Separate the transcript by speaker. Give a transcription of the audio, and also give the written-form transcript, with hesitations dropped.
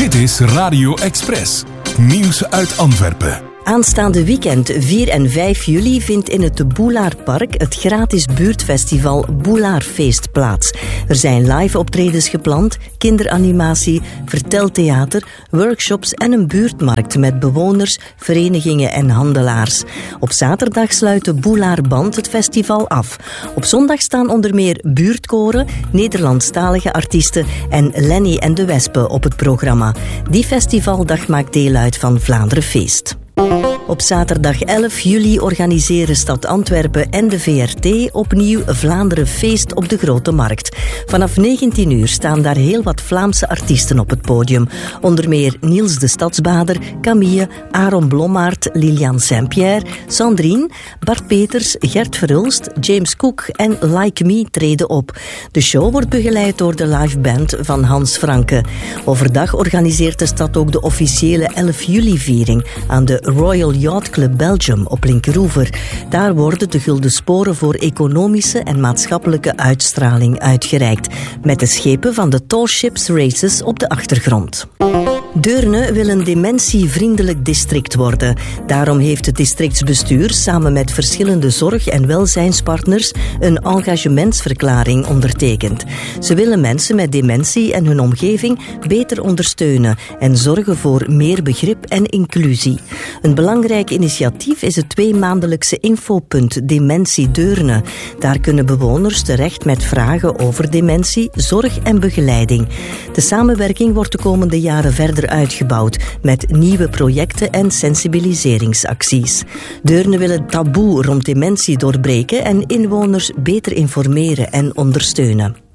Speaker 1: Dit is Radio Express. Nieuws uit Antwerpen.
Speaker 2: Aanstaande weekend 4 en 5 juli vindt in het Boelaarpark het gratis buurtfestival Boelaarfeest plaats. Er zijn live optredens gepland, kinderanimatie, verteltheater, workshops en een buurtmarkt met bewoners, verenigingen en handelaars. Op zaterdag sluit de Boelaarband het festival af. Op zondag staan onder meer buurtkoren, Nederlandstalige artiesten en Lenny en de Wespen op het programma. Die festivaldag maakt deel uit van Vlaanderen Feest. Op zaterdag 11 juli organiseren Stad Antwerpen en de VRT opnieuw Vlaanderen Feest op de Grote Markt. Vanaf 19 uur staan daar heel wat Vlaamse artiesten op het podium. Onder meer Niels de Stadsbader, Camille, Aaron Blommaert, Lilian Saint-Pierre, Sandrine, Bart Peters, Gert Verhulst, James Cook en Like Me treden op. De show wordt begeleid door de live band van Hans Franke. Overdag organiseert de stad ook de officiële 11 juli-viering aan de Royal Yacht Club Belgium op Linkeroever. Daar worden de Gulden Sporen voor economische en maatschappelijke uitstraling uitgereikt, met de schepen van de Tall Ships Races op de achtergrond. Deurne wil een dementievriendelijk district worden. Daarom heeft het districtsbestuur samen met verschillende zorg- en welzijnspartners een engagementsverklaring ondertekend. Ze willen mensen met dementie en hun omgeving beter ondersteunen en zorgen voor meer begrip en inclusie. Een belangrijk initiatief is het 2-maandelijkse infopunt Dementie Deurne. Daar kunnen bewoners terecht met vragen over dementie, zorg en begeleiding. De samenwerking wordt de komende jaren verder uitgebouwd met nieuwe projecten en sensibiliseringsacties. Deurne wil het taboe rond dementie doorbreken en inwoners beter informeren en ondersteunen.